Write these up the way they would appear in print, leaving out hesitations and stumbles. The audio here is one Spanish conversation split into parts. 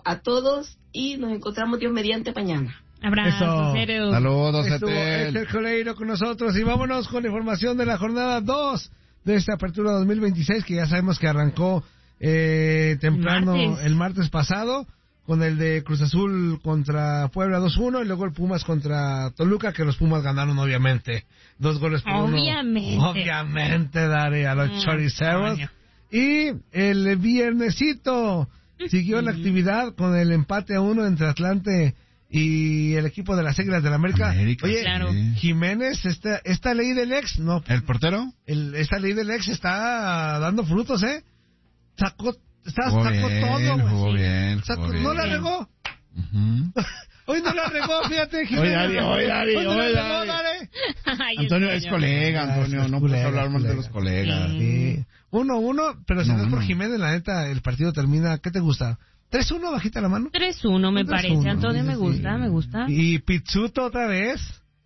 a todos y nos encontramos Dios mediante mañana. Abrazos, Sergio. Saludos, Estuvo Etel. Sergio Leiro con nosotros y vámonos con la información de la jornada 2 de esta apertura 2026 que ya sabemos que arrancó temprano el martes pasado con el de Cruz Azul contra Puebla 2-1 y luego el Pumas contra Toluca, que los Pumas ganaron obviamente 2-1. Obviamente, Dari, a los choriceros. Y el viernesito siguió la actividad con el empate a 1 entre Atlante y el equipo de las Águilas del América. Oye, claro. Jiménez, esta ley del ex, no. ¿El portero? Esta ley del ex está dando frutos, Sacó Jugó bien, todo, bien. ¿No la regó? Hoy no la regó, fíjate, Oye, Jiménez. Dari. Antonio es colega, Antonio, no puedes hablar mal de los colegas. Sí. 1-1, pero si no es por Jiménez, la neta, el partido termina, ¿qué te gusta? 3-1, bajita la mano. 3-1 me parece, Antonio, me gusta. Y Pizzuto otra vez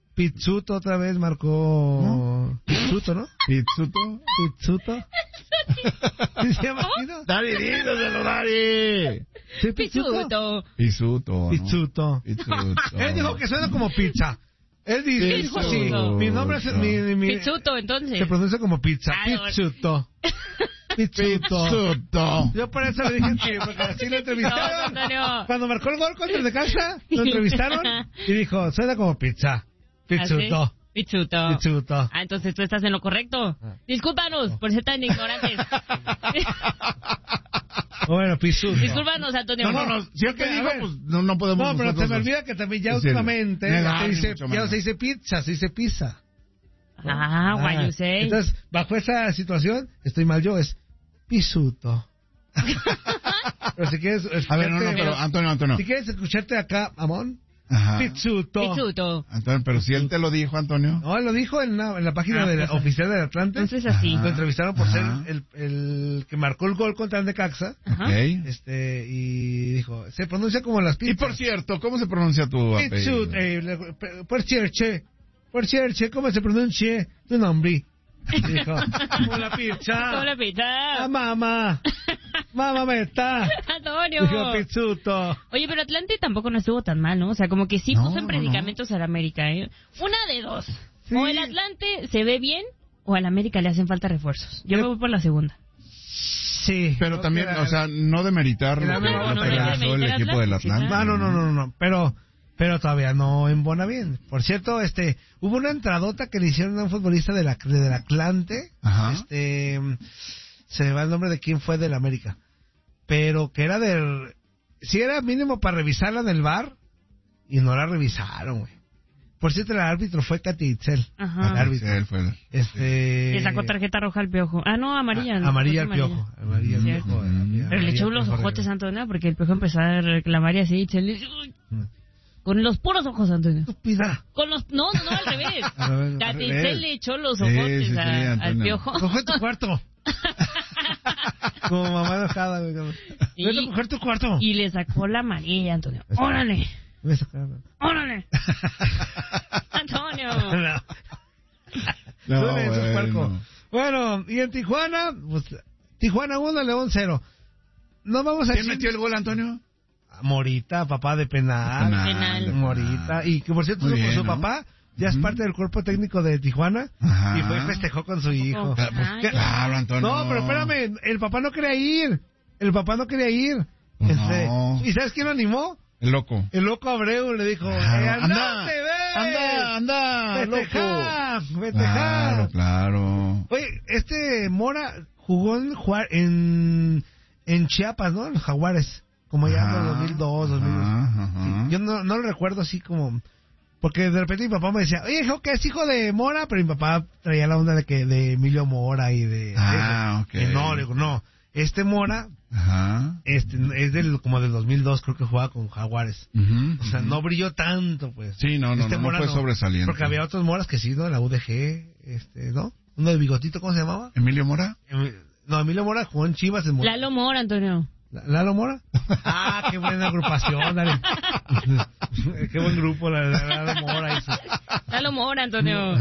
marcó... ¿No? Pizzuto, ¿no? ¿Pizzuto? ¿Sí se llama así, no? Dari, dígaselo, Dari. ¿Sí, Pizzuto. Pizzuto. Él dijo que suena como pizza. Él dijo así. Mi nombre es... Pizzuto, entonces. Se pronuncia como pizza. Pizzuto. Yo por eso le dije que porque así lo entrevistaron. No, Cuando marcó el gol contra el de casa, lo entrevistaron y dijo, suena como pizza. Pizzuto. Pizzuto. Entonces tú estás en lo correcto. Discúlpanos por ser tan ignorantes. Bueno, Pizzuto. Discúlpanos, Antonio. No. Si él te dijo, pues no podemos. No, pero se me olvida que también ya últimamente ya no se dice pizza, se dice pizza. Why you say? Entonces, bajo esa situación, estoy mal yo, es Pizzuto. Pero si quieres A ver, pero Antonio. Si quieres escucharte acá, Amón, Pizzuto. Antonio, pero si él te lo dijo, Antonio. No, él lo dijo en la página oficial del Atlante. Entonces así. Lo entrevistaron por ser el que marcó el gol contra el Necaxa. Okay. Y dijo, se pronuncia como las pizzas. Y por cierto, ¿cómo se pronuncia tu apellido? Por cierto, ¿cómo se pronuncia tu nombre? Dijo, como la pizza. Mamá me está. Antonio. Dijo Pizzuto. Oye, pero Atlante tampoco no estuvo tan mal, ¿no? O sea, como que sí puso en predicamentos al América, Una de dos. Sí. O el Atlante se ve bien, o al América le hacen falta refuerzos. Yo me voy por la segunda. Sí. Pero también, o sea, no demeritar lo que realizó el equipo del Atlante. No. Pero todavía no embona bien. Por cierto, hubo una entradota que le hicieron a un futbolista del Atlante. Ajá. Se me va el nombre de quién fue del América. Pero que era si era mínimo para revisarla en el VAR, y no la revisaron, güey. Por cierto, el árbitro fue Katy Itzel. Ajá. El árbitro. Él fue. Le sacó tarjeta roja al Piojo. No, amarilla. Amarilla al Piojo. Amarilla al Piojo. Pero le echó los ojotes, Antonio, porque el Piojo empezó a reclamar y así. Itzel, con los puros ojos, Antonio. Estúpida. No, al revés. Katy Itzel le echó los ojotes al Piojo. Coge tu cuarto. Como mamá enojada, güey. Vete a coger tu cuarto. Y le sacó la amarilla, Antonio. ¡Órale! ¡Órale! Antonio. Bueno, y en Tijuana, pues, Tijuana 1, León 0. No vamos a ¿Quién metió el gol, Antonio? Morita, papá de penal. Morita. Y que por cierto, su papá ya es parte del cuerpo técnico de Tijuana. Ajá. Y fue y festejó con su hijo. Claro, Antonio. No, pero espérame, el papá no quería ir. No. ¿Y sabes quién lo animó? El loco. El loco Abreu le dijo, anda, festejar. Claro. Oye, Mora jugó en Chiapas, ¿no? En los Jaguares, como ya en el 2002, 2002. Sí, yo no lo recuerdo así como... Porque de repente mi papá me decía, oye, hijo, que es hijo de Mora, pero mi papá traía la onda de Emilio Mora y de... Okay. No, le digo, no. Mora, es como del 2002, creo que jugaba con Jaguares. O sea, no brilló tanto, pues. Sí, no fue sobresaliente. Porque había otros Moras que sí, ¿no? La UDG, ¿no? Uno de bigotito, ¿cómo se llamaba? ¿Emilio Mora? Emilio Mora jugó en Chivas. Lalo Mora, Antonio. ¿Lalo Mora? Qué buena agrupación, dale. Qué buen grupo, Lalo Mora. Lalo Mora, Antonio.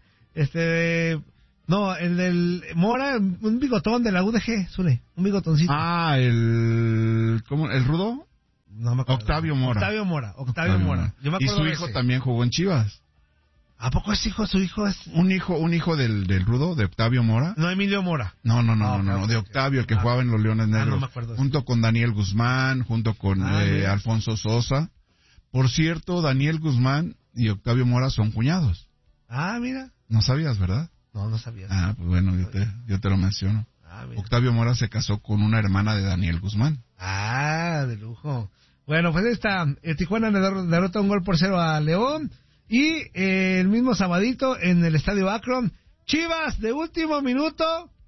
No, el del Mora, un bigotón de la UDG, Sune, un bigotoncito. ¿cómo? ¿El rudo? No me acuerdo. Octavio Mora. Octavio Mora. Yo me y acuerdo su hijo también jugó en Chivas. ¿A poco es hijo? ¿Su hijo es...? Un hijo del Rudo, de Octavio Mora. No, Emilio Mora. No, de Octavio, el que jugaba en los Leones Negros. No me acuerdo. Junto con Daniel Guzmán, junto con Alfonso Sosa. Por cierto, Daniel Guzmán y Octavio Mora son cuñados. Ah, mira. No sabías, ¿verdad? No sabía. Ah, pues bueno, yo te lo menciono. Octavio Mora se casó con una hermana de Daniel Guzmán. Ah, de lujo. Bueno, pues Tijuana derrota 1-0 a León. Y el mismo sabadito en el Estadio Akron, Chivas de último minuto.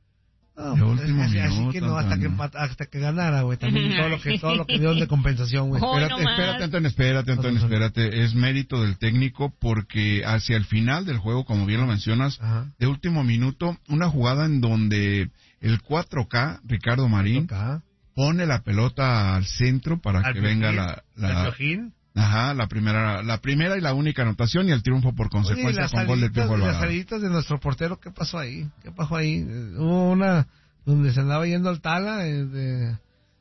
Así que no, hasta que ganara, güey. También todo lo que dio de compensación, güey. Espérate, Antonio, espérate. Es mérito del técnico porque hacia el final del juego, como bien lo mencionas, de último minuto, una jugada en donde el 4K, Ricardo Marín, pone la pelota al centro para que venga la primera y la única anotación y el triunfo por consecuencia con gol del Piojo Alvarado. Las saliditas de nuestro portero, ¿qué pasó ahí? Hubo una donde se andaba yendo al Tala de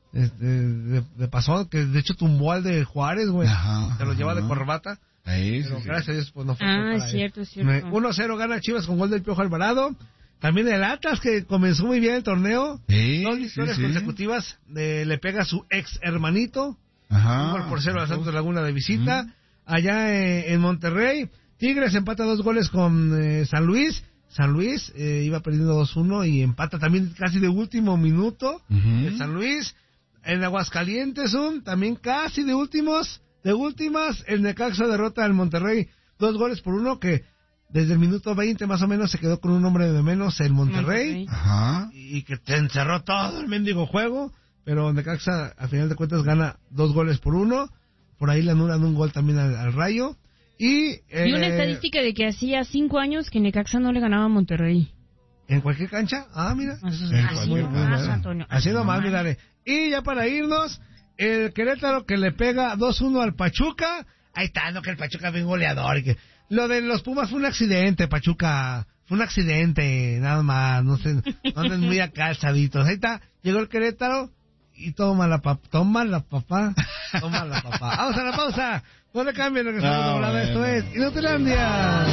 pasón, que de hecho tumbó al de Juárez, güey. Se lo lleva de corbata. Pero gracias a Dios pues no fue. Es cierto. 1-0 gana Chivas con gol del Piojo Alvarado. También el Atlas, que comenzó muy bien el torneo. 2 victorias consecutivas. Le pega a su ex hermanito. 1-0 a Santos Laguna de visita. Allá en Monterrey, Tigres empata 2 goles con San Luis. San Luis iba perdiendo 2-1 y empata también casi de último minuto. San Luis en Aguascalientes, también casi de últimas. El Necaxa derrota al Monterrey 2-1, que desde el minuto 20 más o menos se quedó con un hombre de menos el Monterrey. Y que te encerró todo el mendigo juego. Pero Necaxa, a final de cuentas, gana 2-1. Por ahí le anulan un gol también al Rayo. Y una estadística de que hacía 5 años que Necaxa no le ganaba a Monterrey. ¿En cualquier cancha? Mira. Antonio. Así nomás, mira. Y ya para irnos, el Querétaro que le pega 2-1 al Pachuca. Ahí está, no que el Pachuca es bien goleador. Lo de los Pumas fue un accidente, Pachuca. Fue un accidente, nada más. No sé, no anden muy acá alzaditos. Ahí está, llegó el Querétaro. Y toma la papá. Vamos a la pausa. No le cambien lo que estamos hablando. Esto es Inutilandia.